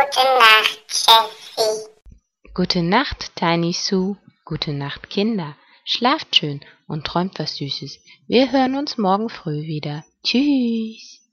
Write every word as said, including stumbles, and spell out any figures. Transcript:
Gute Nacht, Jessie. Gute Nacht, Tiny Sue. Gute Nacht, Kinder. Schlaft schön und träumt was Süßes. Wir hören uns morgen früh wieder. Tschüss.